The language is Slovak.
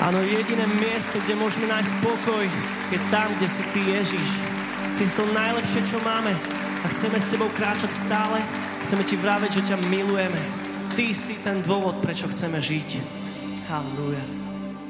Áno, jediné miesto, kde môžeme nájsť pokoj, je tam, kde si Ty, Ježiš. Ty si to najlepšie, čo máme. A chceme s Tebou kráčať stále. Chceme Ti vraviť, že ťa milujeme. Ty si ten dôvod, prečo chceme žiť. Halleluja.